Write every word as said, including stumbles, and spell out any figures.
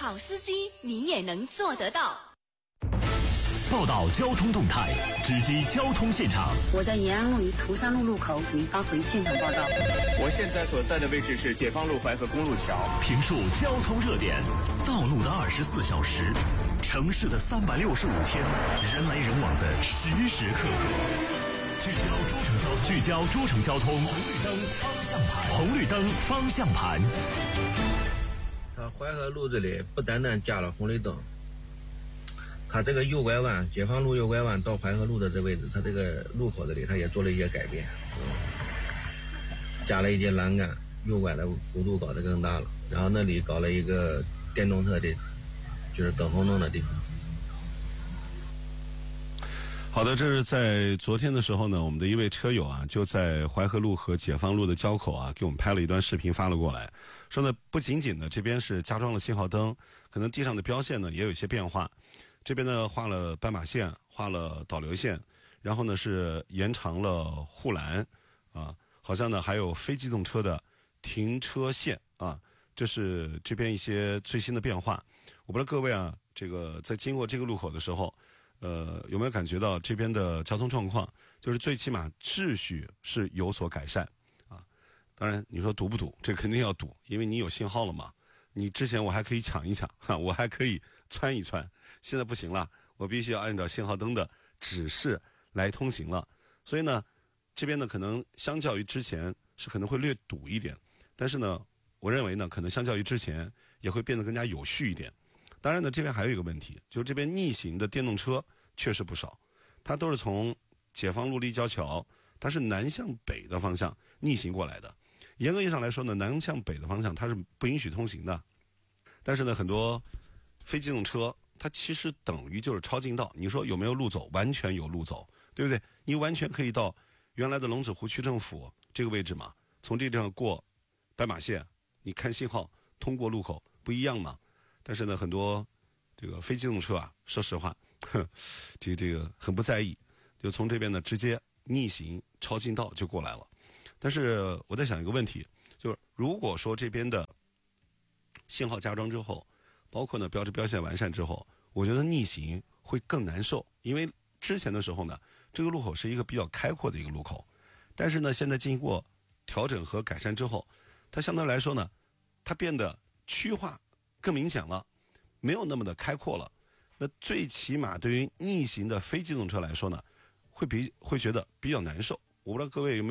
好司机你也能做得到。 报道交通动态，直击交通现场。 我在延安路与涂山路路口给您发回现场报道。 我现在所在的位置是解放路淮河公路桥。 评述交通热点，道路的二十四小时，城市的三百六十五天，人来人往的时时刻刻。聚焦诸城交通，聚焦诸城交通，红绿灯方向盘，红绿灯方向盘。 它淮河路这里不单单加了红绿灯。它这个右拐弯，解放路右拐弯到淮河路的这位置，它这个路口这里，它也做了一些改变，嗯、加了一些栏杆，右拐的弧度搞得更大了，然后那里搞了一个电动车的，就是等红灯的地方。 好的，这是在昨天的时候呢，我们的一位车友啊，就在淮河路和解放路的交口啊，给我们拍了一段视频发了过来，说呢，不仅仅呢这边是加装了信号灯，可能地上的标线呢也有一些变化。这边呢画了斑马线，画了导流线，然后呢是延长了护栏，啊，好像呢还有非机动车的停车线啊，这是这边一些最新的变化。我不知道各位啊，这个在经过这个路口的时候，呃，有没有感觉到这边的交通状况，就是最起码秩序是有所改善啊。当然，你说堵不堵？这肯定要堵，因为你有信号了嘛。你之前我还可以抢一抢，哈，我还可以窜一窜，现在不行了，我必须要按照信号灯的指示来通行了。所以呢，这边呢可能相较于之前是可能会略堵一点，但是呢，我认为呢可能相较于之前也会变得更加有序一点。当然呢，这边还有一个问题，就是这边逆行的电动车确实不少，它都是从解放路立交桥，它是南向北的方向逆行过来的。严格意义上来说呢，南向北的方向它是不允许通行的。但是呢，很多非机动车它其实等于就是超近道。你说有没有路走？完全有路走，对不对？你完全可以到原来的龙子湖区政府这个位置嘛，从这个地方过斑马线，你看信号通过路口不一样嘛。但是呢，很多这个非机动车啊，说实话，呵这个这个很不在意，就从这边呢直接逆行超近道就过来了。但是我在想一个问题，就是如果说这边的信号加装之后，包括呢标志标线完善之后，我觉得逆行会更难受。因为之前的时候呢，这个路口是一个比较开阔的一个路口，但是呢现在经过调整和改善之后，它相对来说呢，它变得区划更明显了，没有那么的开阔了。那最起码对于逆行的非机动车来说呢，会比会觉得比较难受。我不知道各位有没有